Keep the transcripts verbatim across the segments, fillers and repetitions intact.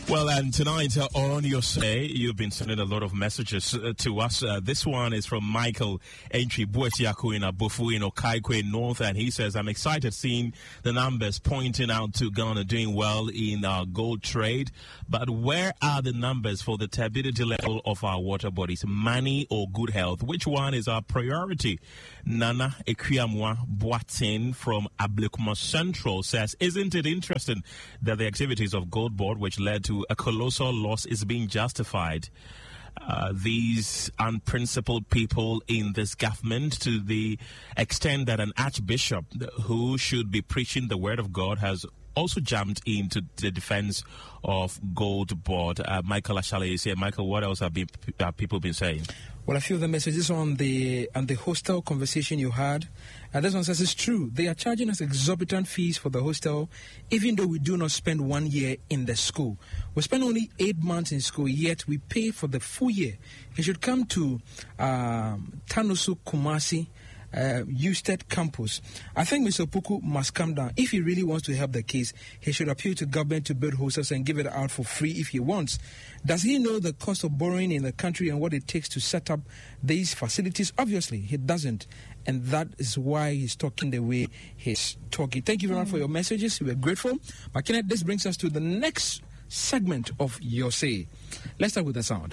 Well, and tonight uh, on Your Say, you've been sending a lot of messages uh, to us. Uh, this one is from Michael Entry Buetiaku in Abufu in Okaikwe North, and he says, I'm excited seeing the numbers pointing out to Ghana doing well in our gold trade, but where are the numbers for the turbidity level of our water bodies? Money or good health? Which one is our priority? Nana Ekwiyamwa Boatin from Ablekuma Central says, isn't it interesting that the activities of Gold Board, which led to a colossal loss, is being justified? Uh, these unprincipled people in this government, to the extent that an archbishop who should be preaching the word of God has also jumped into the defense of Gold Board. Uh, Michael Ashale is here. Michael, what else have, been, have people been saying? Well, a few of the messages on the on the hostel conversation you had. And this one says it's true. They are charging us exorbitant fees for the hostel, even though we do not spend one year in the school. We spend only eight months in school, yet we pay for the full year. It should come to um, Tanusu Kumasi, Uh, Usted campus. I think Mister Puku must come down. If he really wants to help the case, he should appeal to government to build hostels and give it out for free if he wants. Does he know the cost of borrowing in the country and what it takes to set up these facilities? Obviously, he doesn't. And that is why he's talking the way he's talking. Thank you very much for your messages. We're grateful. But Kenneth, this brings us to the next segment of Your Say. Let's start with the sound.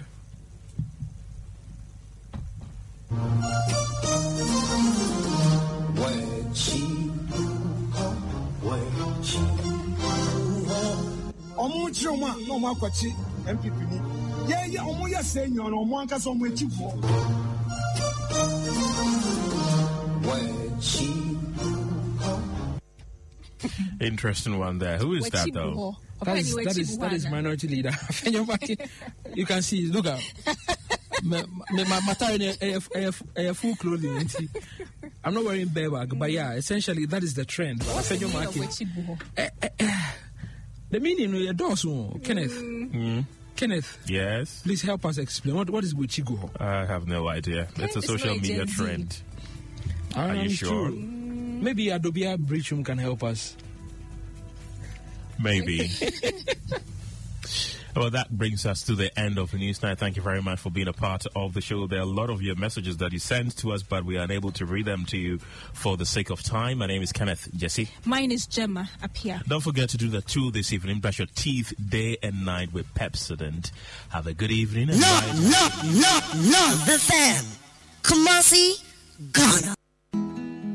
Omuchuma no makwachi M P P ni ye ye omo ya senyo no omo anka so omo echifo Interesting one there. Who is that though? That is, that is, that is minority leader. You can see, look at my my full clothing. I'm not wearing bear bag, but yeah, essentially that is the trend. What's the meaning of The meaning of your doors, Kenneth. Mm. Kenneth. Yes. Please help us explain what what is Wichiguho. I have no idea. Okay, it's a social it's media trend. Are um, you sure? True. Maybe Adobe Bridge Room can help us. Maybe. Well, that brings us to the end of the news night. Thank you very much for being a part of the show. There are a lot of your messages that you sent to us, but we are unable to read them to you for the sake of time. My name is Kenneth. Jesse. Mine is Gemma Apia. Don't forget to do that too this evening. Brush your teeth day and night with Pepsodent. Have a good evening. And love, love, love, love the fam. Kumasi, Ghana.